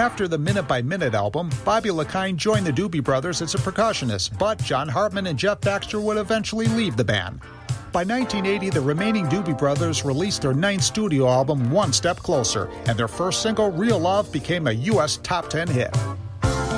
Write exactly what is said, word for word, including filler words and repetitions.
After the Minute by Minute album, Bobby LeKine joined the Doobie Brothers as a percussionist, but John Hartman and Jeff Baxter would eventually leave the band. By nineteen eighty, the remaining Doobie Brothers released their ninth studio album, One Step Closer, and their first single, Real Love, became a U S top ten hit.